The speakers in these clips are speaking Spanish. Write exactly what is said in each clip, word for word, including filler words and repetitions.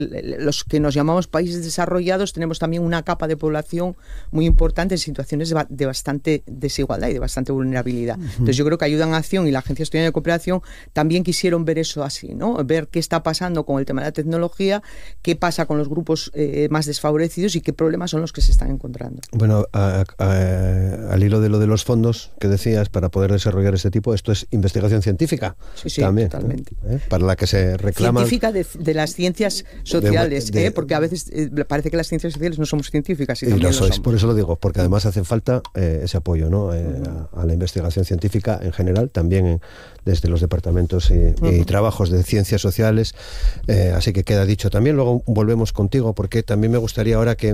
los que nos llamamos países desarrollados tenemos también una capa de población muy importante en situaciones de, de bastante desigualdad y de bastante vulnerabilidad. Uh-huh. Entonces yo creo que Ayuda en Acción y la Agencia Asturiana de Cooperación también quisieron ver eso así, ¿no? Ver qué está pasando con el tema de la tecnología, qué pasa con los grupos eh, más desfavorecidos y qué problemas son los que se están encontrando. Bueno, a, a, al hilo de lo de los fondos que decías para poder desarrollar este tipo, esto es investigación científica. Sí, sí, también, totalmente. ¿eh? Para la que se reclama. Científica de, de las ciencias sociales, de, de, ¿eh? Porque a veces eh, parece que las ciencias sociales no somos científicas. Y, y lo sois, por eso lo digo, porque además hace falta eh, ese apoyo, ¿no? Eh, uh-huh. a, a la investigación científica en general, también en, desde los departamentos y, uh-huh. y trabajos de ciencias sociales. Eh, así que queda dicho también. Luego volvemos contigo, porque también me gustaría ahora que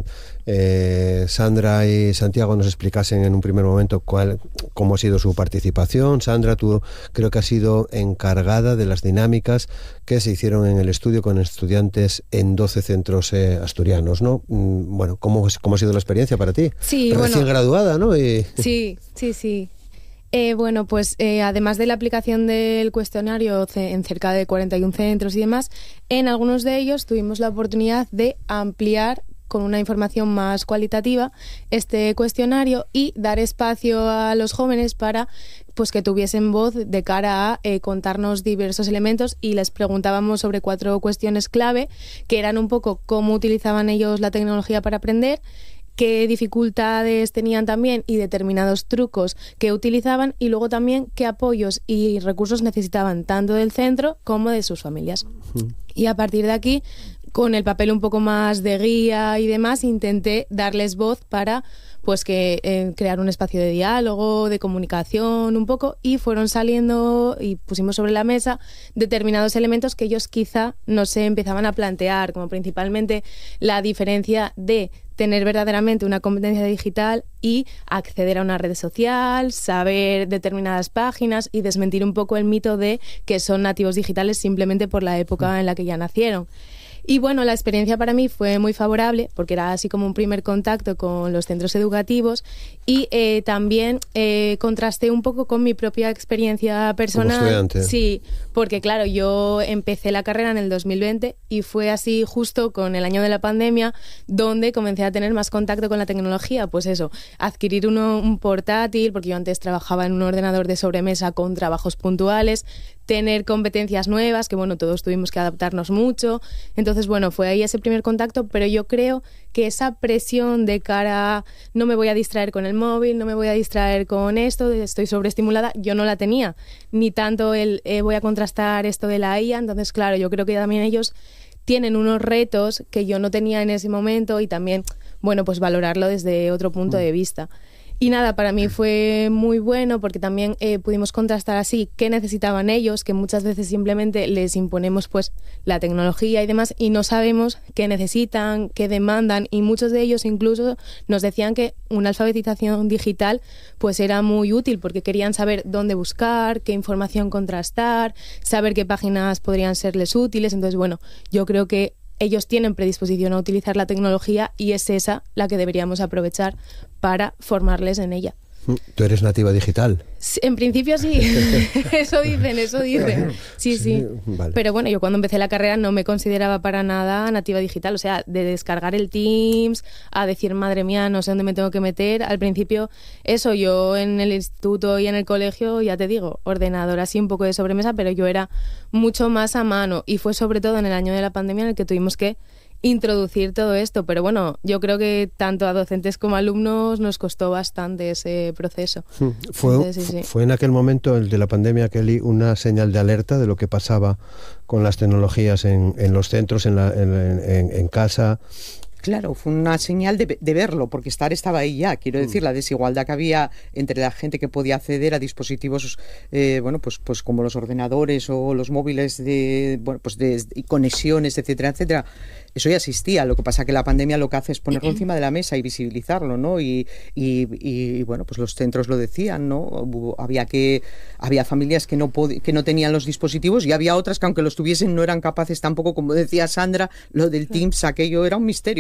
eh, Sandra y Santiago nos explicasen en un primer momento cuál, cómo ha sido su participación. Sandra, tú creo que has sido encargada de las dinámicas que se hicieron en el estudio con estudiantes en doce centros eh, asturianos, ¿no? Mm, bueno, ¿cómo, ¿cómo ha sido la experiencia para ti? Sí, Recién bueno, graduada, ¿no? Y... Sí, sí, sí. Eh, bueno, pues eh, además de la aplicación del cuestionario en cerca de cuarenta y uno centros y demás, en algunos de ellos tuvimos la oportunidad de ampliar con una información más cualitativa este cuestionario y dar espacio a los jóvenes para pues que tuviesen voz de cara a eh, contarnos diversos elementos, y les preguntábamos sobre cuatro cuestiones clave que eran un poco cómo utilizaban ellos la tecnología para aprender, qué dificultades tenían también y determinados trucos que utilizaban, y luego también qué apoyos y recursos necesitaban tanto del centro como de sus familias. Uh-huh. Y a partir de aquí, con el papel un poco más de guía y demás, intenté darles voz para pues que eh, crear un espacio de diálogo, de comunicación un poco, y fueron saliendo y pusimos sobre la mesa determinados elementos que ellos quizá no se empezaban a plantear, como principalmente la diferencia de tener verdaderamente una competencia digital y acceder a una red social, saber determinadas páginas y desmentir un poco el mito de que son nativos digitales simplemente por la época en la que ya nacieron. Y bueno, la experiencia para mí fue muy favorable porque era así como un primer contacto con los centros educativos, y eh, también eh, contrasté un poco con mi propia experiencia personal. Como estudiante. Sí, porque claro, yo empecé la carrera en el dos mil veinte y fue así justo con el año de la pandemia donde comencé a tener más contacto con la tecnología. Pues eso, adquirir uno, un portátil, porque yo antes trabajaba en un ordenador de sobremesa con trabajos puntuales, tener competencias nuevas, que bueno, todos tuvimos que adaptarnos mucho. Entonces, bueno, fue ahí ese primer contacto, pero yo creo que esa presión de cara a no me voy a distraer con el móvil, no me voy a distraer con esto, estoy sobreestimulada, yo no la tenía. Ni tanto el eh, voy a contrastar esto de la I A. Entonces, claro, yo creo que también ellos tienen unos retos que yo no tenía en ese momento, y también, bueno, pues valorarlo desde otro punto de vista. Y nada, para mí fue muy bueno porque también eh, pudimos contrastar así qué necesitaban ellos, que muchas veces simplemente les imponemos pues la tecnología y demás y no sabemos qué necesitan, qué demandan, y muchos de ellos incluso nos decían que una alfabetización digital pues era muy útil porque querían saber dónde buscar, qué información contrastar, saber qué páginas podrían serles útiles. Entonces, bueno, yo creo que ellos tienen predisposición a utilizar la tecnología y es esa la que deberíamos aprovechar para formarles en ella. ¿Tú eres nativa digital? En principio sí, eso dicen, eso dicen. Sí, sí. sí. Vale. Pero bueno, yo cuando empecé la carrera no me consideraba para nada nativa digital. O sea, de descargar el Teams, a decir, madre mía, no sé dónde me tengo que meter. Al principio, eso, yo en el instituto y en el colegio, ya te digo, ordenador así un poco de sobremesa, pero yo era mucho más a mano. Y fue sobre todo en el año de la pandemia en el que tuvimos que introducir todo esto, pero bueno, yo creo que tanto a docentes como a alumnos nos costó bastante ese proceso. Fue, Entonces, sí, sí. fue en aquel momento, el de la pandemia, Kelly, una señal de alerta de lo que pasaba con las tecnologías en, en los centros, en, la, en, en, en casa. Claro, fue una señal de, de verlo, porque estar estaba ahí ya. Quiero decir, la desigualdad que había entre la gente que podía acceder a dispositivos, eh, bueno, pues, pues como los ordenadores o los móviles de, bueno, pues de, de conexiones, etcétera, etcétera. Eso ya existía. Lo que pasa que la pandemia lo que hace es ponerlo encima de la mesa y visibilizarlo, ¿no? Y, y, y bueno, pues los centros lo decían, ¿no? Había que había familias que no pod- que no tenían los dispositivos, y había otras que aunque los tuviesen no eran capaces tampoco, como decía Sandra, lo del Teams, aquello era un misterio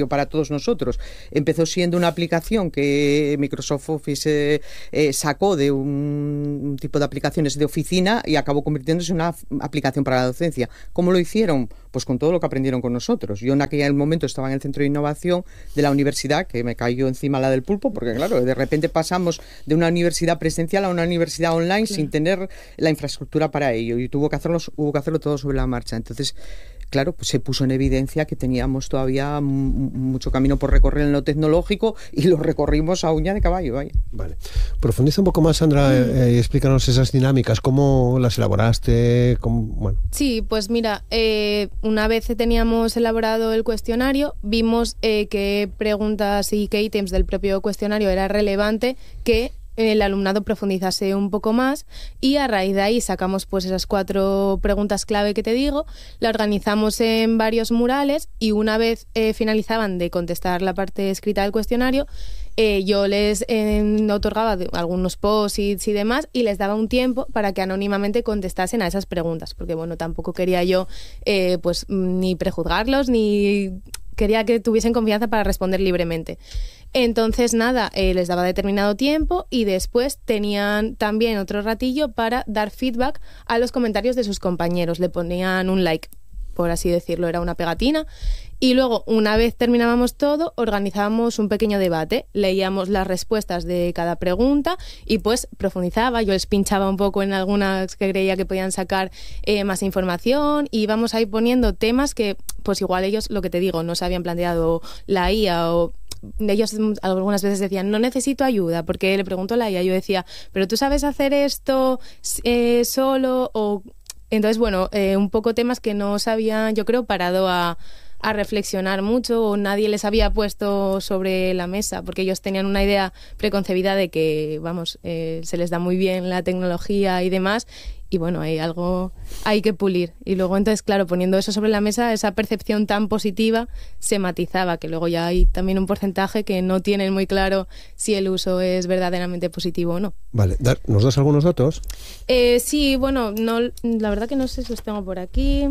sencillo para todos nosotros. Empezó siendo una aplicación que Microsoft Office eh, eh, sacó de un, un tipo de aplicaciones de oficina y acabó convirtiéndose en una aplicación para la docencia. ¿Cómo lo hicieron? Pues con todo lo que aprendieron con nosotros. Yo en aquel momento estaba en el centro de innovación de la universidad, que me cayó encima la del pulpo, porque claro, de repente pasamos de una universidad presencial a una universidad online, claro, sin tener la infraestructura para ello, y tuvo que hacerlo, hubo que hacerlo todo sobre la marcha. Entonces, claro, pues se puso en evidencia que teníamos todavía mucho camino por recorrer en lo tecnológico, y lo recorrimos a uña de caballo. Vaya. Vale. Profundiza un poco más, Sandra, eh, y explícanos esas dinámicas, cómo las elaboraste. Cómo, bueno. Sí, pues mira, eh, una vez teníamos elaborado el cuestionario, vimos eh, qué preguntas y qué ítems del propio cuestionario era relevante que el alumnado profundizase un poco más, y a raíz de ahí sacamos pues esas cuatro preguntas clave que te digo, la organizamos en varios murales, y una vez eh, finalizaban de contestar la parte escrita del cuestionario, eh, yo les eh, otorgaba algunos post-its y demás, y les daba un tiempo para que anónimamente contestasen a esas preguntas, porque bueno, tampoco quería yo eh, pues ni prejuzgarlos, ni quería que tuviesen confianza para responder libremente. Entonces, nada, eh, les daba determinado tiempo, y después tenían también otro ratillo para dar feedback a los comentarios de sus compañeros. Le ponían un like, por así decirlo, era una pegatina. Y luego, una vez terminábamos todo, organizábamos un pequeño debate. Leíamos las respuestas de cada pregunta y pues profundizaba. Yo les pinchaba un poco en algunas que creía que podían sacar eh, más información, y íbamos ahí poniendo temas que pues igual ellos, lo que te digo, no se habían planteado la I A, o ellos algunas veces decían, no necesito ayuda, porque le pregunto a la I A, yo decía, pero tú sabes hacer esto eh, solo, o entonces bueno, eh, un poco temas que no se habían, yo creo, parado a a reflexionar mucho, o nadie les había puesto sobre la mesa, porque ellos tenían una idea preconcebida de que, vamos, eh, se les da muy bien la tecnología y demás, y bueno, hay algo hay que pulir. Y luego entonces, claro, poniendo eso sobre la mesa, esa percepción tan positiva se matizaba, que luego ya hay también un porcentaje que no tienen muy claro si el uso es verdaderamente positivo o no. Vale, ¿nos das algunos datos? Eh, sí, bueno, no, la verdad que no sé si los tengo por aquí.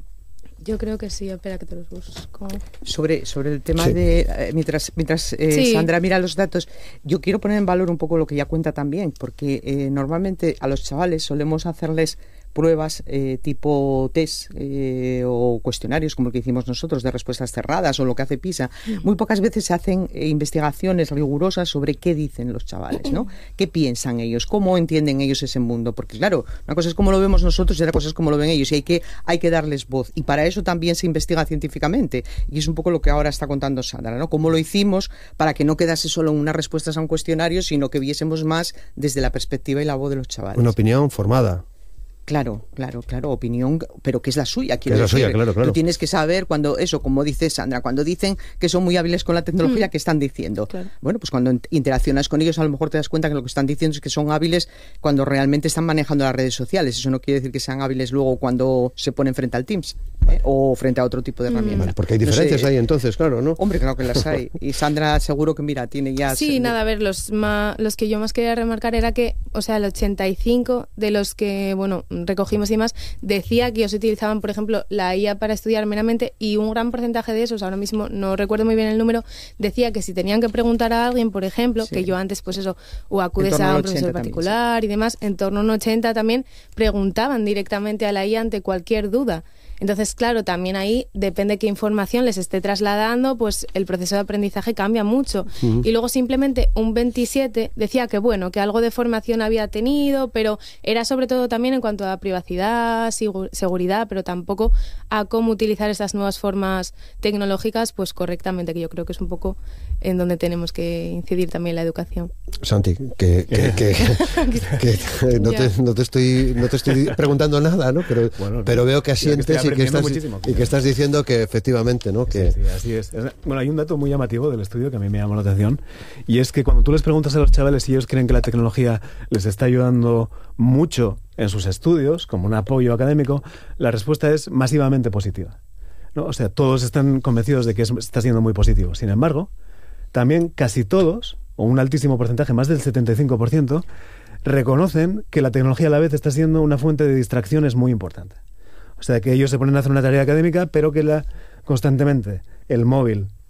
Yo creo que sí, espera que te los busco. Sobre, sobre el tema sí. de, eh, mientras, mientras eh, sí. Sandra mira los datos, yo quiero poner en valor un poco lo que ella cuenta también, porque eh, normalmente a los chavales solemos hacerles pruebas eh, tipo test eh, o cuestionarios como el que hicimos nosotros de respuestas cerradas o lo que hace PISA. Muy pocas veces se hacen eh, investigaciones rigurosas sobre qué dicen los chavales, ¿no? ¿Qué piensan ellos? ¿Cómo entienden ellos ese mundo? Porque claro, una cosa es cómo lo vemos nosotros y otra cosa es cómo lo ven ellos, y hay que, hay que darles voz, y para eso también se investiga científicamente, y es un poco lo que ahora está contando Sandra, ¿no? Cómo lo hicimos para que no quedase solo unas respuestas a un cuestionario, sino que viésemos más desde la perspectiva y la voz de los chavales. Una opinión formada. Claro, claro, claro, opinión, pero que es la suya. Quiero es la decir, suya, claro, claro. Tú tienes que saber cuando, eso, como dice Sandra, cuando dicen que son muy hábiles con la tecnología, mm. ¿qué están diciendo? Claro. Bueno, pues cuando interaccionas con ellos, a lo mejor te das cuenta que lo que están diciendo es que son hábiles cuando realmente están manejando las redes sociales. Eso no quiere decir que sean hábiles luego cuando se ponen frente al Teams, ¿eh? O frente a otro tipo de herramientas. Vale, porque hay diferencias no sé, ahí entonces, claro, ¿no? Hombre, claro que las hay. Y Sandra seguro que, mira, tiene ya... Sí, se... nada, a ver, los, ma, los que yo más quería remarcar era que, o sea, el ochenta y cinco de los que, bueno, recogimos y más, decía que ellos utilizaban, por ejemplo, la I A para estudiar meramente, y un gran porcentaje de esos, ahora mismo no recuerdo muy bien el número, decía que si tenían que preguntar a alguien, por ejemplo, sí. que yo antes, pues eso, o acudes a un profesor particular también, sí. y demás, en torno a un ochenta también preguntaban directamente a la I A ante cualquier duda. Entonces, claro, también ahí depende qué información les esté trasladando, pues el proceso de aprendizaje cambia mucho. Uh-huh. Y luego simplemente un veintisiete decía que bueno, que algo de formación había tenido, pero era sobre todo también en cuanto a privacidad, seguridad, pero tampoco a cómo utilizar estas nuevas formas tecnológicas pues correctamente, que yo creo que es un poco en donde tenemos que incidir también la educación. Santi, que, que, que, que, que no, te, no, te estoy, no te estoy preguntando nada, ¿no? Pero, bueno, pero veo que asientes y que, estás, y que estás diciendo que efectivamente, ¿no? Que... Sí, sí, así es. Bueno, hay un dato muy llamativo del estudio que a mí me llamó la atención, y es que cuando tú les preguntas a los chavales si ellos creen que la tecnología les está ayudando mucho en sus estudios, como un apoyo académico, la respuesta es masivamente positiva, ¿no? O sea, todos están convencidos de que es, está siendo muy positivo. Sin embargo, también casi todos, o un altísimo porcentaje, más del setenta y cinco por ciento, reconocen que la tecnología a la vez está siendo una fuente de distracciones muy importante. O sea, que ellos se ponen a hacer una tarea académica, pero que la, constantemente el móvil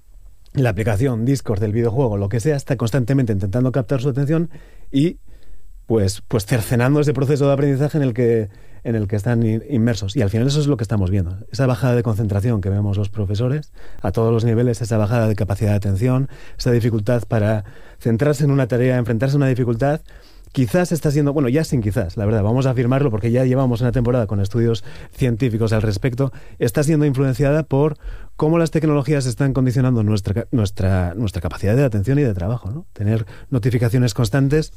la aplicación, Discord, del videojuego, lo que sea, está constantemente intentando captar su atención y pues, pues cercenando ese proceso de aprendizaje en el que, en el que están inmersos. Y al final eso es lo que estamos viendo. Esa bajada de concentración que vemos los profesores a todos los niveles, esa bajada de capacidad de atención, esa dificultad para centrarse en una tarea, enfrentarse a una dificultad, quizás está siendo, bueno, ya sin quizás, la verdad, vamos a afirmarlo porque ya llevamos una temporada con estudios científicos al respecto, está siendo influenciada por cómo las tecnologías están condicionando nuestra, nuestra, nuestra capacidad de atención y de trabajo, ¿no? Tener notificaciones constantes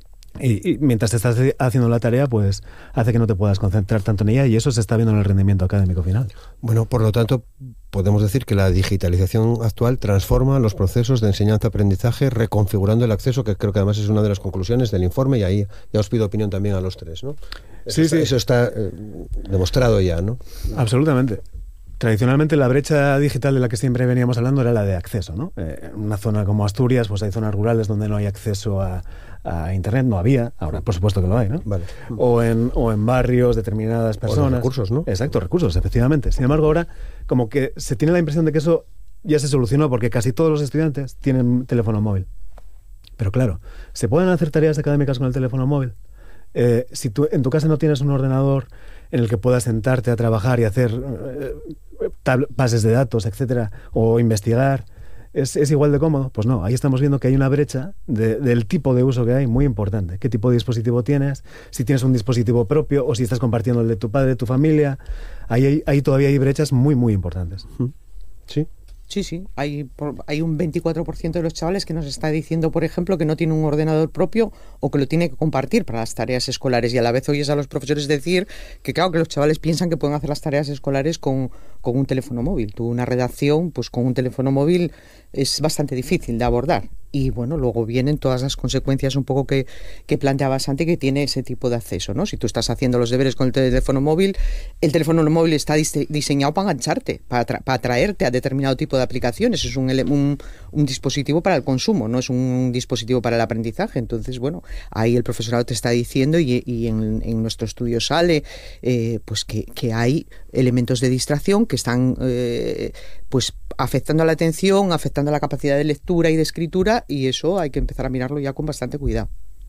y, y mientras estás haciendo la tarea, pues hace que no te puedas concentrar tanto en ella y eso se está viendo en el rendimiento académico final. Bueno, por lo tanto, podemos decir que la digitalización actual transforma los procesos de enseñanza-aprendizaje reconfigurando el acceso, que creo que además es una de las conclusiones del informe y ahí ya os pido opinión también a los tres, ¿no? Eso sí, está, sí. Eso está eh, demostrado ya, ¿no? Absolutamente. Tradicionalmente la brecha digital de la que siempre veníamos hablando era la de acceso, ¿no? Eh, en una zona como Asturias, pues hay zonas rurales donde no hay acceso a, a Internet, no había, ahora por supuesto que lo hay, ¿no? Vale. O en, o en barrios determinadas personas. O los recursos, ¿no? Exacto, recursos, efectivamente. Sin embargo, ahora como que se tiene la impresión de que eso ya se solucionó porque casi todos los estudiantes tienen teléfono móvil. Pero claro, ¿se pueden hacer tareas académicas con el teléfono móvil? Eh, si tú en tu casa no tienes un ordenador en el que puedas sentarte a trabajar y hacer eh, bases de datos, etcétera, o investigar, ¿es, ¿es igual de cómodo? Pues no, ahí estamos viendo que hay una brecha de, del tipo de uso que hay muy importante. ¿Qué tipo de dispositivo tienes? Si tienes un dispositivo propio o si estás compartiendo el de tu padre, de tu familia. Ahí, hay, ahí todavía hay brechas muy, muy importantes. Sí. Sí, sí, hay, hay un veinticuatro por ciento de los chavales que nos está diciendo, por ejemplo, que no tiene un ordenador propio o que lo tiene que compartir para las tareas escolares y a la vez oyes a los profesores decir que claro, que los chavales piensan que pueden hacer las tareas escolares con, con un teléfono móvil. Tú una redacción, pues con un teléfono móvil es bastante difícil de abordar. Y bueno, luego vienen todas las consecuencias un poco que, que planteaba Santi, que tiene ese tipo de acceso, ¿no? Si tú estás haciendo los deberes con el teléfono móvil, el teléfono móvil está dise- diseñado para engancharte, para, tra- para atraerte a determinado tipo de aplicaciones. Es un, ele- un, un dispositivo para el consumo, no es un dispositivo para el aprendizaje. Entonces, bueno, ahí el profesorado te está diciendo y, y en, en nuestro estudio sale eh, pues que, que hay elementos de distracción que están eh, pues afectando a la atención, afectando a la capacidad de lectura y de escritura, y eso hay que empezar a mirarlo ya con bastante cuidado.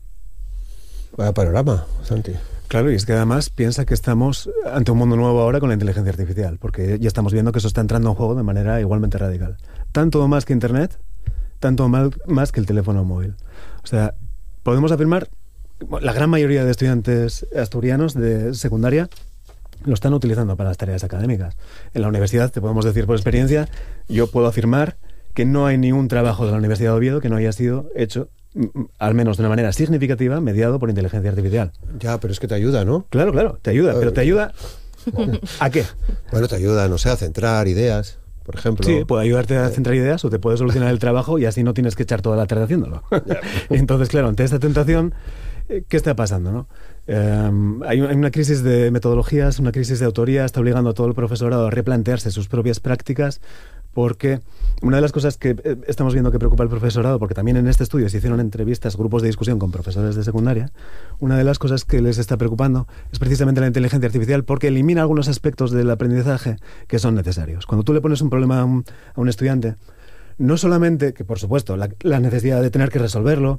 Vaya panorama, Santi. Claro, y es que además piensa que estamos ante un mundo nuevo ahora con la inteligencia artificial, porque ya estamos viendo que eso está entrando en juego de manera igualmente radical. Tanto más que Internet, tanto mal, más que el teléfono móvil. O sea, podemos afirmar, la gran mayoría de estudiantes asturianos de secundaria lo están utilizando para las tareas académicas. En la universidad, te podemos decir por experiencia, yo puedo afirmar que no hay ningún trabajo de la Universidad de Oviedo que no haya sido hecho, al menos de una manera significativa, mediado por inteligencia artificial. Ya, pero es que te ayuda, ¿no? Claro, claro, te ayuda, pero te ayuda... ¿A qué? Bueno, te ayuda, no sé, a centrar ideas, por ejemplo. Sí, puede ayudarte a centrar ideas o te puede solucionar el trabajo y así no tienes que echar toda la tarde haciéndolo. Entonces, claro, ante esta tentación, ¿qué está pasando, no? Eh, hay una crisis de metodologías, una crisis de autoría, está obligando a todo el profesorado a replantearse sus propias prácticas, porque una de las cosas que estamos viendo que preocupa al profesorado, porque también en este estudio se hicieron entrevistas, grupos de discusión con profesores de secundaria, una de las cosas que les está preocupando es precisamente la inteligencia artificial, porque elimina algunos aspectos del aprendizaje que son necesarios. Cuando tú le pones un problema a un, a un estudiante, no solamente que, por supuesto, la, la necesidad de tener que resolverlo,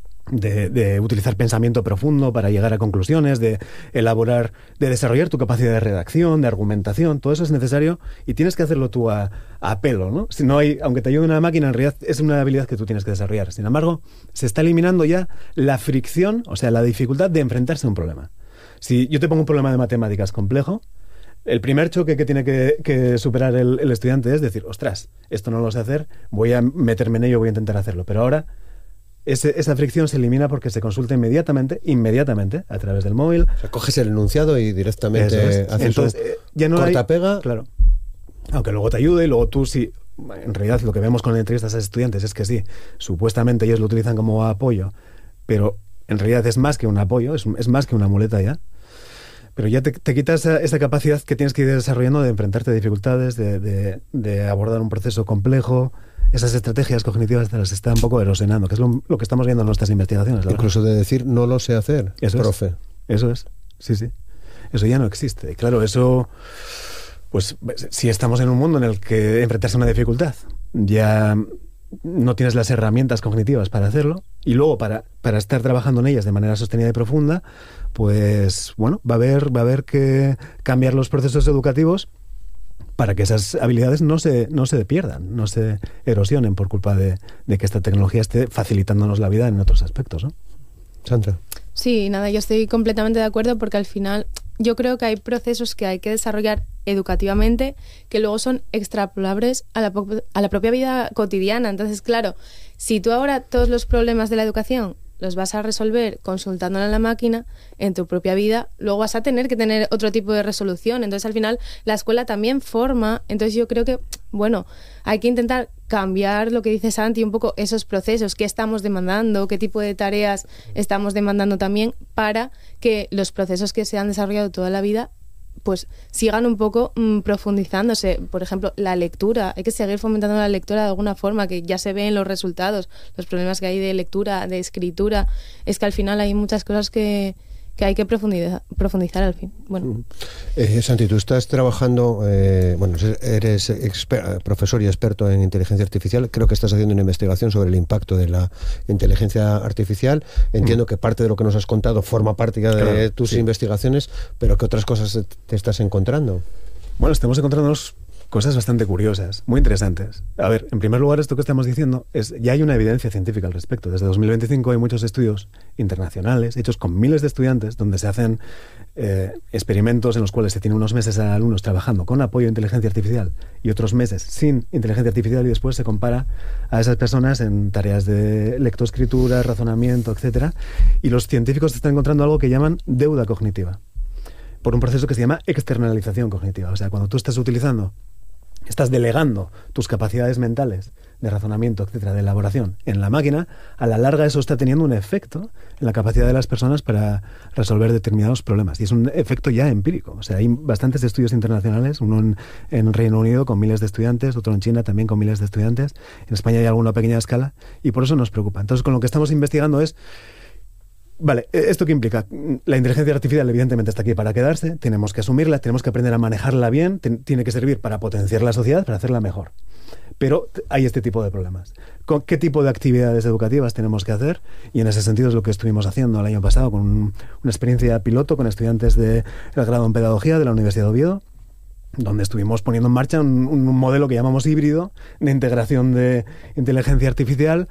De, de utilizar pensamiento profundo para llegar a conclusiones, de elaborar, de desarrollar tu capacidad de redacción, de argumentación, todo eso es necesario y tienes que hacerlo tú a, a pelo, ¿no? Si no hay, aunque te ayude una máquina, en realidad es una habilidad que tú tienes que desarrollar. Sin embargo, se está eliminando ya la fricción, o sea, la dificultad de enfrentarse a un problema. Si yo te pongo un problema de matemáticas complejo, el primer choque que tiene que, que superar el, el estudiante es decir, ostras, esto no lo sé hacer, voy a meterme en ello, voy a intentar hacerlo, pero ahora Ese, esa fricción se elimina porque se consulta inmediatamente, inmediatamente, a través del móvil. O sea, coges el enunciado y directamente es. haces Entonces, un eh, ya no corta-pega. Hay, claro. Aunque luego te ayude y luego tú sí. En realidad lo que vemos con entrevistas a estudiantes es que sí, supuestamente ellos lo utilizan como apoyo, pero en realidad es más que un apoyo, es, es más que una muleta ya. Pero ya te, te quitas esa, esa capacidad que tienes que ir desarrollando de enfrentarte a dificultades, de, de, de abordar un proceso complejo. Esas estrategias cognitivas te las está un poco erosionando, que es lo, lo que estamos viendo en nuestras investigaciones. Incluso de decir, no lo sé hacer, eso profe. Es, eso es, sí, sí. Eso ya no existe. Y claro, eso, pues si estamos en un mundo en el que enfrentarse a una dificultad ya no tienes las herramientas cognitivas para hacerlo, y luego para, para estar trabajando en ellas de manera sostenida y profunda, pues bueno, va a haber, va a haber que cambiar los procesos educativos para que esas habilidades no se, no se pierdan, no se erosionen por culpa de, de que esta tecnología esté facilitándonos la vida en otros aspectos, ¿no? Sandra. Sí, nada, yo estoy completamente de acuerdo porque al final yo creo que hay procesos que hay que desarrollar educativamente que luego son extrapolables a la, a la propia vida cotidiana. Entonces, claro, si tú ahora todos los problemas de la educación los vas a resolver consultándole a la máquina en tu propia vida, luego vas a tener que tener otro tipo de resolución. Entonces, al final, la escuela también forma. Entonces, yo creo que, bueno, hay que intentar cambiar lo que dice Santi, un poco esos procesos, qué estamos demandando, qué tipo de tareas estamos demandando también, para que los procesos que se han desarrollado toda la vida pues sigan un poco mmm, profundizándose. Por ejemplo, la lectura. Hay que seguir fomentando la lectura de alguna forma, que ya se ve en los resultados, los problemas que hay de lectura, de escritura. Es que al final hay muchas cosas que, que hay que profundizar, profundizar al fin. Bueno. Eh, Santi, tú estás trabajando, eh, bueno, eres exper- profesor y experto en inteligencia artificial. Creo que estás haciendo una investigación sobre el impacto de la inteligencia artificial. Entiendo mm. que parte de lo que nos has contado forma parte ya de claro, tus sí. investigaciones, pero ¿qué otras cosas te estás encontrando? Bueno, estamos encontrándonos cosas bastante curiosas, muy interesantes. A ver, en primer lugar, esto que estamos diciendo es ya hay una evidencia científica al respecto. Desde dos mil veinticinco hay muchos estudios internacionales hechos con miles de estudiantes donde se hacen eh, experimentos en los cuales se tiene unos meses a alumnos trabajando con apoyo de inteligencia artificial y otros meses sin inteligencia artificial, y después se compara a esas personas en tareas de lectoescritura, razonamiento, etcétera. Y los científicos están encontrando algo que llaman deuda cognitiva, por un proceso que se llama externalización cognitiva. O sea, cuando tú estás utilizando estás delegando tus capacidades mentales de razonamiento, etcétera, de elaboración en la máquina, a la larga eso está teniendo un efecto en la capacidad de las personas para resolver determinados problemas. Y es un efecto ya empírico. O sea, hay bastantes estudios internacionales, uno en, en Reino Unido con miles de estudiantes, otro en China también con miles de estudiantes. En España hay alguna pequeña escala y por eso nos preocupa. Entonces, con lo que estamos investigando es, vale, ¿esto qué implica? La inteligencia artificial evidentemente está aquí para quedarse, tenemos que asumirla, tenemos que aprender a manejarla bien, ten, tiene que servir para potenciar la sociedad, para hacerla mejor. Pero hay este tipo de problemas. ¿Con qué tipo de actividades educativas tenemos que hacer? Y en ese sentido es lo que estuvimos haciendo el año pasado con un, una experiencia piloto con estudiantes del grado en Pedagogía de la Universidad de Oviedo, donde estuvimos poniendo en marcha un, un modelo que llamamos híbrido de integración de inteligencia artificial,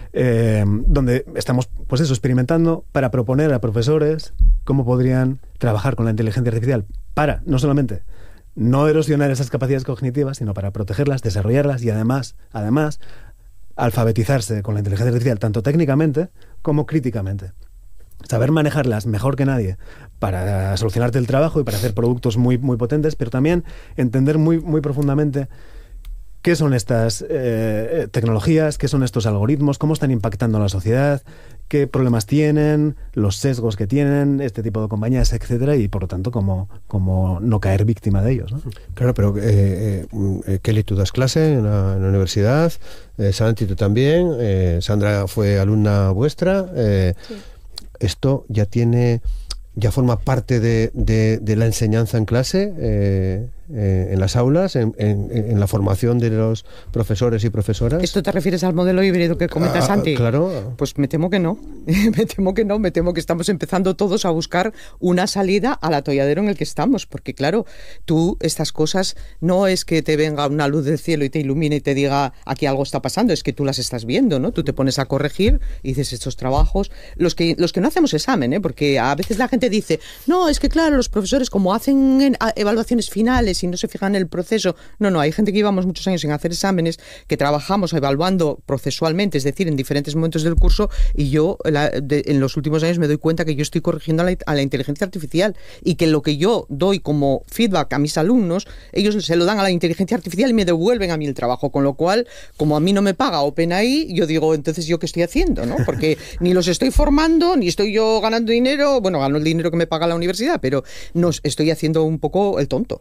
Eh, donde estamos, pues eso, experimentando para proponer a profesores cómo podrían trabajar con la inteligencia artificial para, no solamente no erosionar esas capacidades cognitivas, sino para protegerlas, desarrollarlas y además, además, alfabetizarse con la inteligencia artificial tanto técnicamente como críticamente. Saber manejarlas mejor que nadie para solucionarte el trabajo y para hacer productos muy, muy potentes, pero también entender muy, muy profundamente ¿qué son estas eh, tecnologías? ¿Qué son estos algoritmos? ¿Cómo están impactando a la sociedad? ¿Qué problemas tienen? ¿Los sesgos que tienen este tipo de compañías, etcétera? Y por lo tanto, cómo, cómo no caer víctima de ellos, ¿no? Claro, pero eh, eh, Kelly, tú das clase en la, en la universidad, eh, Santi, tú también, eh, Sandra fue alumna vuestra. Eh, sí. Esto ya tiene, ya forma parte de, de, de la enseñanza en clase, eh, Eh, en las aulas, en, en, en la formación de los profesores y profesoras. ¿Esto te refieres al modelo híbrido que comentas, ah, Santi? Claro. Pues me temo que no. me temo que no. Me temo que estamos empezando todos a buscar una salida al atolladero en el que estamos. Porque, claro, tú, estas cosas, no es que te venga una luz del cielo y te ilumine y te diga aquí algo está pasando, es que tú las estás viendo, ¿no? Tú te pones a corregir y dices estos trabajos. Los que, los que no hacemos examen, ¿eh? Porque a veces la gente dice, no, es que claro, los profesores como hacen en, a, evaluaciones finales y no se fijan en el proceso. No, no, hay gente que llevamos muchos años sin hacer exámenes, que trabajamos evaluando procesualmente, es decir, en diferentes momentos del curso, y yo la, de, en los últimos años me doy cuenta que yo estoy corrigiendo a la, a la inteligencia artificial y que lo que yo doy como feedback a mis alumnos, ellos se lo dan a la inteligencia artificial y me devuelven a mí el trabajo, con lo cual, como a mí no me paga OpenAI, yo digo, entonces ¿yo qué estoy haciendo? ¿No? Porque ni los estoy formando, ni estoy yo ganando dinero, bueno, gano el dinero que me paga la universidad, pero no, estoy haciendo un poco el tonto, básicamente.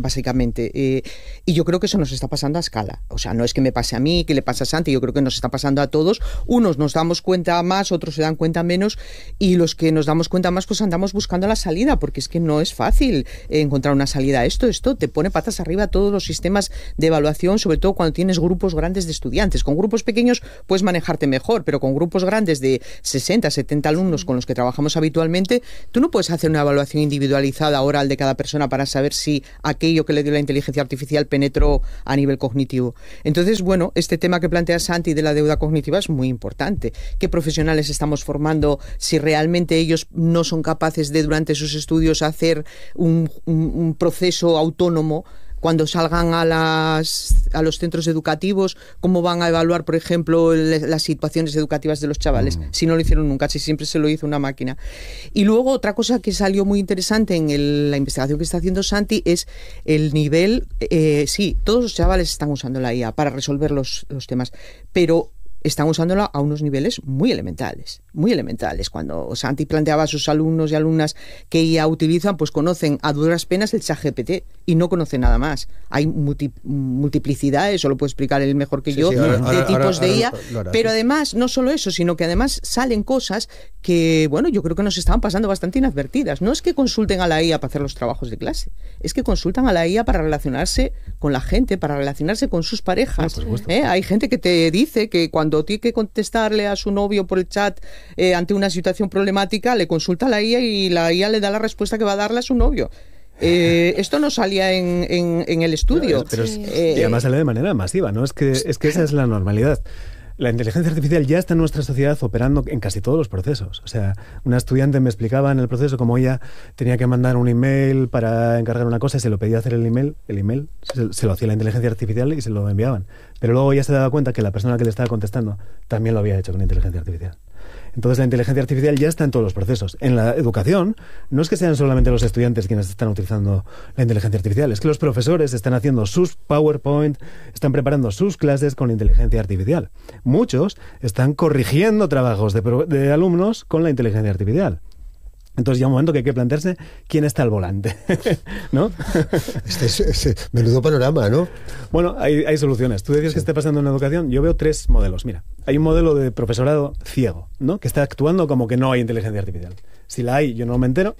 básicamente. Eh, y yo creo que eso nos está pasando a escala. O sea, no es que me pase a mí, que le pase a Santi, yo creo que nos está pasando a todos. Unos nos damos cuenta más, otros se dan cuenta menos, y los que nos damos cuenta más, pues andamos buscando la salida, porque es que no es fácil encontrar una salida a esto. Esto te pone patas arriba a todos los sistemas de evaluación, sobre todo cuando tienes grupos grandes de estudiantes. Con grupos pequeños puedes manejarte mejor, pero con grupos grandes de sesenta, setenta alumnos con los que trabajamos habitualmente, tú no puedes hacer una evaluación individualizada oral de cada persona para saber si aquello que le dio la inteligencia artificial penetró a nivel cognitivo. Entonces, bueno, este tema que plantea Santi de la deuda cognitiva es muy importante. ¿Qué profesionales estamos formando? Si realmente ellos no son capaces de, durante sus estudios, hacer un, un, un proceso autónomo, cuando salgan a, las, a los centros educativos, ¿cómo van a evaluar, por ejemplo, le, las situaciones educativas de los chavales? Mm. Si no lo hicieron nunca, si siempre se lo hizo una máquina. Y luego otra cosa que salió muy interesante en el, la investigación que está haciendo Santi es el nivel, eh, sí, todos los chavales están usando la I A para resolver los, los temas, pero están usándola a unos niveles muy elementales, muy elementales. Cuando Santi planteaba a sus alumnos y alumnas qué I A utilizan, pues conocen a duras penas el ChatGPT y no conocen nada más. Hay multi, multiplicidad, eso lo puede explicar él mejor que sí, yo, sí, ahora, de ahora, tipos ahora, de I A, ahora, ahora, pero además, no solo eso, sino que además salen cosas que, bueno, yo creo que nos estaban pasando bastante inadvertidas. No es que consulten a la I A para hacer los trabajos de clase, es que consultan a la I A para relacionarse con la gente, para relacionarse con sus parejas. No, ¿eh? Hay gente que te dice que cuando Cuando tiene que contestarle a su novio por el chat eh, ante una situación problemática, le consulta a la I A y la I A le da la respuesta que va a darle a su novio. Eh, esto no salía en, en, en el estudio. Pero, pero sí. eh, y además sale de manera masiva, ¿no? Es que, es que esa es la normalidad. La inteligencia artificial ya está en nuestra sociedad operando en casi todos los procesos. O sea, una estudiante me explicaba en el proceso cómo ella tenía que mandar un email para encargar una cosa y se lo pedía hacer el email, el email se, se lo hacía la inteligencia artificial y se lo enviaban. Pero luego ya se daba cuenta que la persona que le estaba contestando también lo había hecho con inteligencia artificial. Entonces la inteligencia artificial ya está en todos los procesos. En la educación no es que sean solamente los estudiantes quienes están utilizando la inteligencia artificial, es que los profesores están haciendo sus PowerPoint, están preparando sus clases con inteligencia artificial. Muchos están corrigiendo trabajos de, de alumnos con la inteligencia artificial. Entonces ya un momento que hay que plantearse quién está al volante, ¿no? Este es, es menudo panorama, ¿no? Bueno, hay, hay soluciones. Tú decías sí. que está pasando en la educación. Yo veo tres modelos. Mira, hay un modelo de profesorado ciego, ¿no? Que está actuando como que no hay inteligencia artificial. Si la hay, yo no me entero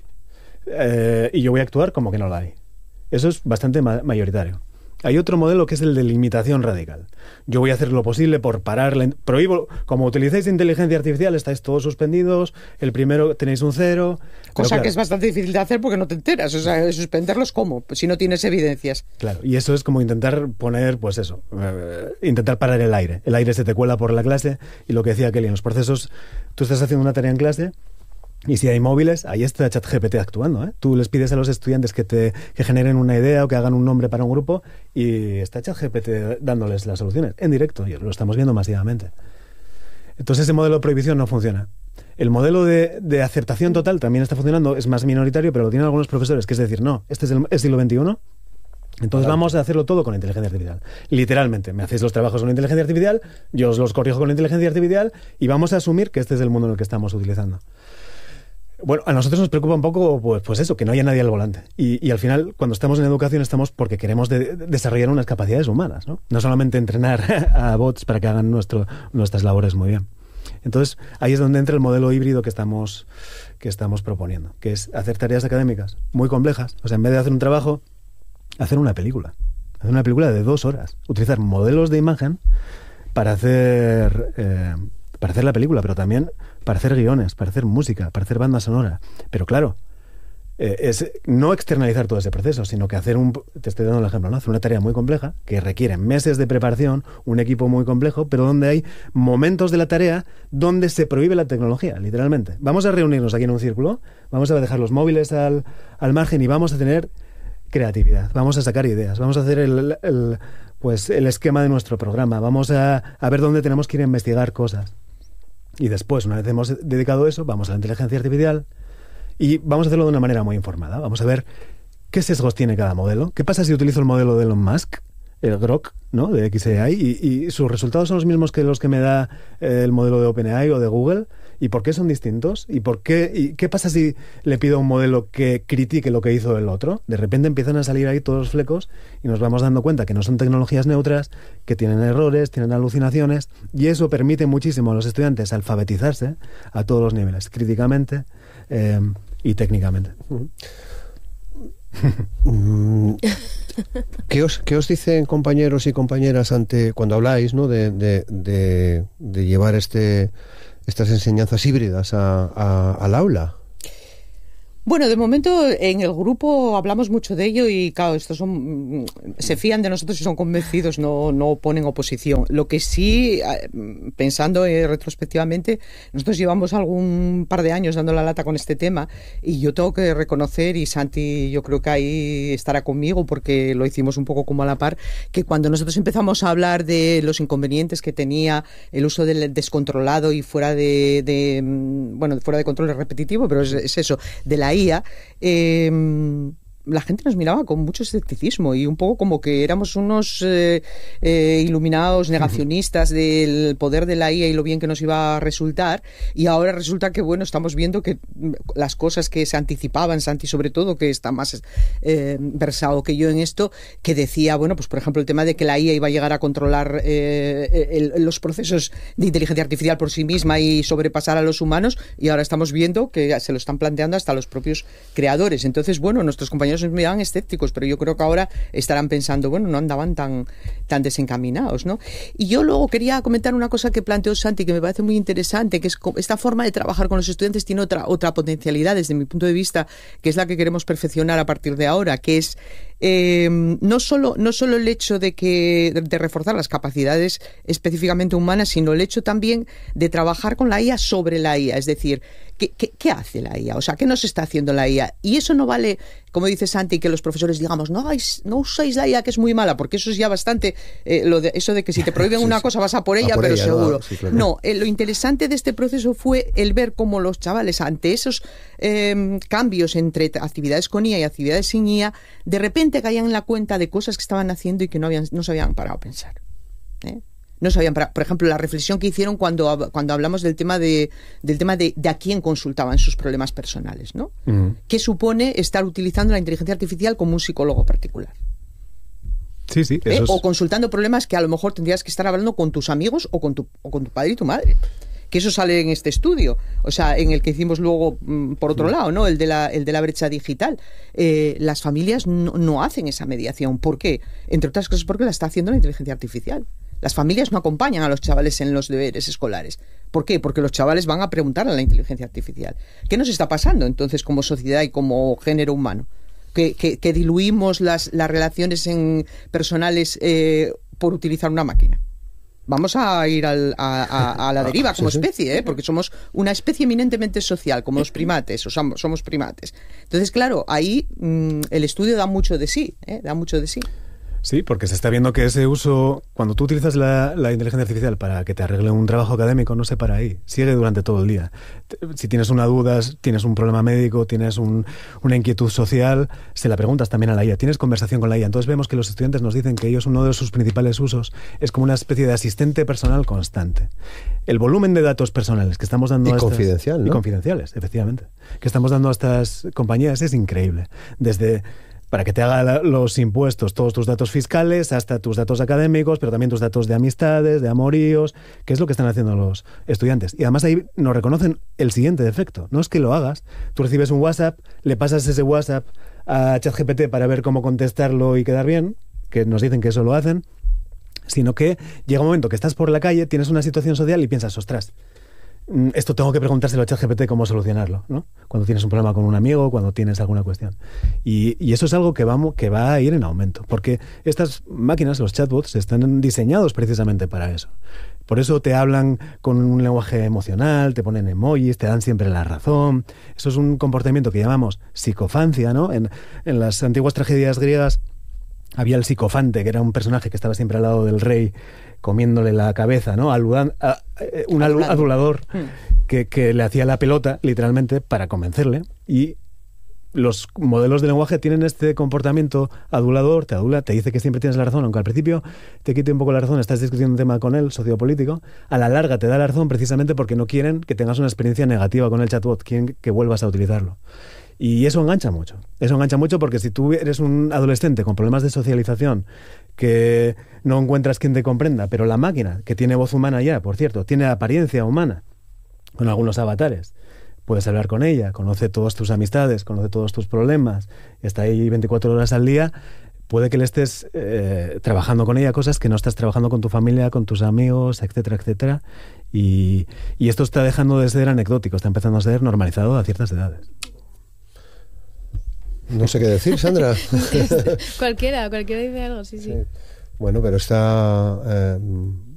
eh, y yo voy a actuar como que no la hay. Eso es bastante ma- mayoritario. Hay otro modelo que es el de limitación radical. Yo voy a hacer lo posible por parar, la, prohíbo, como utilizáis inteligencia artificial, estáis todos suspendidos, el primero tenéis un cero. Cosa claro, que es bastante difícil de hacer porque no te enteras, o sea, suspenderlos ¿cómo? Si no tienes evidencias. Claro, y eso es como intentar poner, pues eso, eh, intentar parar el aire. El aire se te cuela por la clase y lo que decía Kelly, en los procesos, tú estás haciendo una tarea en clase. Y si hay móviles, ahí está ChatGPT actuando, ¿eh? Tú les pides a los estudiantes que te que generen una idea o que hagan un nombre para un grupo y está ChatGPT dándoles las soluciones en directo, y lo estamos viendo masivamente. Entonces ese modelo de prohibición no funciona. El modelo de, de aceptación total también está funcionando, es más minoritario, pero lo tienen algunos profesores, que es decir, no, este es el, el siglo veintiuno, entonces claro. vamos a hacerlo todo con inteligencia artificial. Literalmente, me hacéis los trabajos con inteligencia artificial, yo os los corrijo con inteligencia artificial y vamos a asumir que este es el mundo en el que estamos utilizando. Bueno, a nosotros nos preocupa un poco, pues, pues eso, que no haya nadie al volante. Y, y al final, cuando estamos en educación, estamos porque queremos de, de desarrollar unas capacidades humanas, ¿no? No solamente entrenar a bots para que hagan nuestro, nuestras labores muy bien. Entonces, ahí es donde entra el modelo híbrido que estamos, que estamos proponiendo, que es hacer tareas académicas muy complejas. O sea, en vez de hacer un trabajo, hacer una película. Hacer una película de dos horas. Utilizar modelos de imagen para hacer... Eh, para hacer la película, pero también para hacer guiones, para hacer música, para hacer banda sonora. Pero claro, eh, es no externalizar todo ese proceso, sino que hacer un... Te estoy dando el ejemplo, ¿no? Hacer una tarea muy compleja, que requiere meses de preparación, un equipo muy complejo, pero donde hay momentos de la tarea donde se prohíbe la tecnología, literalmente. Vamos a reunirnos aquí en un círculo, vamos a dejar los móviles al, al margen y vamos a tener creatividad, vamos a sacar ideas, vamos a hacer el, el, pues, el esquema de nuestro programa, vamos a, a ver dónde tenemos que ir a investigar cosas. Y después, una vez hemos dedicado eso, vamos a la inteligencia artificial y vamos a hacerlo de una manera muy informada. Vamos a ver qué sesgos tiene cada modelo. ¿Qué pasa si utilizo el modelo de Elon Musk? el Grok, ¿no? De X A I, y, y sus resultados son los mismos que los que me da eh, el modelo de OpenAI o de Google. ¿Y por qué son distintos? ¿Y por qué y qué pasa si le pido a un modelo que critique lo que hizo el otro? De repente empiezan a salir ahí todos los flecos y nos vamos dando cuenta que no son tecnologías neutras, que tienen errores, tienen alucinaciones, y eso permite muchísimo a los estudiantes alfabetizarse a todos los niveles, críticamente eh, y técnicamente. ¿Qué os, ¿Qué os dicen compañeros y compañeras ante cuando habláis, ¿no? de, de, de, de llevar este estas enseñanzas híbridas a, a, al aula? Bueno, de momento en el grupo hablamos mucho de ello y claro, estos son se fían de nosotros y son convencidos, no, no ponen oposición. Lo que sí, pensando eh, retrospectivamente, nosotros llevamos algún par de años dando la lata con este tema y yo tengo que reconocer, y Santi yo creo que ahí estará conmigo porque lo hicimos un poco como a la par, que cuando nosotros empezamos a hablar de los inconvenientes que tenía el uso del descontrolado y fuera de, de bueno, fuera de control repetitivo, pero es, es eso, de la I A, eh, la gente nos miraba con mucho escepticismo y un poco como que éramos unos eh, eh, iluminados negacionistas del poder de la I A y lo bien que nos iba a resultar, y ahora resulta que bueno, estamos viendo que las cosas que se anticipaban, Santi sobre todo, que está más eh, versado que yo en esto, que decía, bueno, pues por ejemplo el tema de que la I A iba a llegar a controlar eh, el, los procesos de inteligencia artificial por sí misma y sobrepasar a los humanos, y ahora estamos viendo que se lo están planteando hasta los propios creadores. Entonces, bueno, nuestros compañeros nos miraban escépticos, pero yo creo que ahora estarán pensando, bueno, no andaban tan, tan desencaminados, ¿no? Y yo luego quería comentar una cosa que planteó Santi, que me parece muy interesante, que es esta forma de trabajar con los estudiantes tiene otra, otra potencialidad desde mi punto de vista, que es la que queremos perfeccionar a partir de ahora, que es eh, no solo, no solo el hecho de que de, de reforzar las capacidades específicamente humanas, sino el hecho también de trabajar con la I A sobre la I A, es decir, ¿qué, qué, qué hace la I A? O sea, ¿qué nos está haciendo la I A? Y eso no vale, como dice Santi, que los profesores digamos, no hagáis, no usáis la I A que es muy mala, porque eso es ya bastante, eh, lo de, eso de que si te prohíben sí, una sí. cosa vas a por ella, a por pero ella, seguro. No, sí, claro. no eh, lo interesante de este proceso fue el ver cómo los chavales, ante esos eh, cambios entre actividades con I A y actividades sin I A, de repente caían en la cuenta de cosas que estaban haciendo y que no, habían, no se habían parado a pensar. ¿eh? No sabían, por ejemplo, la reflexión que hicieron cuando, cuando hablamos del tema de del tema de, de a quién consultaban sus problemas personales, ¿no? Uh-huh. ¿Qué supone estar utilizando la inteligencia artificial como un psicólogo particular? Sí, sí. ¿Eh? Eso es... O consultando problemas que a lo mejor tendrías que estar hablando con tus amigos o con tu, o con tu padre y tu madre. Que eso sale en este estudio, o sea, en el que hicimos luego mm, por otro lado, ¿no? El de la, el de la brecha digital. Eh, las familias no, no hacen esa mediación. ¿Por qué? Entre otras cosas porque la está haciendo la inteligencia artificial. Las familias no acompañan a los chavales en los deberes escolares. ¿Por qué? Porque los chavales van a preguntar a la inteligencia artificial. ¿Qué nos está pasando entonces como sociedad y como género humano? Que, que, que diluimos las, las relaciones en personales eh, por utilizar una máquina. Vamos a ir al, a, a, a la deriva como especie, ¿eh? Porque somos una especie eminentemente social, como los primates, o somos, somos primates. Entonces, claro, ahí mmm, el estudio da mucho de sí, ¿eh? da mucho de sí. Sí, porque se está viendo que ese uso, cuando tú utilizas la, la inteligencia artificial para que te arregle un trabajo académico, no se para ahí, sigue durante todo el día. Si tienes una duda, tienes un problema médico, tienes un, una inquietud social, se la preguntas también a la I A, tienes conversación con la I A. Entonces vemos que los estudiantes nos dicen que ellos, uno de sus principales usos es como una especie de asistente personal constante. El volumen de datos personales que estamos dando y a estas... confidencial, ¿no? Y confidenciales, efectivamente. Que estamos dando a estas compañías es increíble. Desde... para que te haga los impuestos, todos tus datos fiscales, hasta tus datos académicos, pero también tus datos de amistades, de amoríos, que es lo que están haciendo los estudiantes. Y además ahí nos reconocen el siguiente defecto. No es que lo hagas, tú recibes un WhatsApp, le pasas ese WhatsApp a ChatGPT para ver cómo contestarlo y quedar bien, que nos dicen que eso lo hacen, sino que llega un momento que estás por la calle, tienes una situación social y piensas, ostras, esto tengo que preguntárselo a ChatGPT cómo solucionarlo, ¿no? Cuando tienes un problema con un amigo, cuando tienes alguna cuestión. Y, y eso es algo que, vamos, que va a ir en aumento, porque estas máquinas, los chatbots, están diseñados precisamente para eso. Por eso te hablan con un lenguaje emocional, te ponen emojis, te dan siempre la razón. Eso es un comportamiento que llamamos psicofancia, ¿no? En, en las antiguas tragedias griegas había el psicofante, que era un personaje que estaba siempre al lado del rey, comiéndole la cabeza, ¿no? Aludan, a, a, un adulador mm. que, que le hacía la pelota, literalmente, para convencerle. Y los modelos de lenguaje tienen este comportamiento adulador, te adula, te dice que siempre tienes la razón, aunque al principio te quite un poco la razón, estás discutiendo un tema con él, sociopolítico, a la larga te da la razón precisamente porque no quieren que tengas una experiencia negativa con el chatbot, quieren que vuelvas a utilizarlo. Y eso engancha mucho, eso engancha mucho porque si tú eres un adolescente con problemas de socialización, que no encuentras quien te comprenda, pero la máquina, que tiene voz humana ya, por cierto, tiene apariencia humana, con algunos avatares, puedes hablar con ella, conoce todas tus amistades, conoce todos tus problemas, está ahí veinticuatro horas al día, puede que le estés eh, trabajando con ella cosas que no estás trabajando con tu familia, con tus amigos, etcétera, etcétera. Y, y esto está dejando de ser anecdótico, está empezando a ser normalizado a ciertas edades. No sé qué decir, Sandra. cualquiera, cualquiera dice algo, sí, sí. sí. Bueno, pero está... Eh,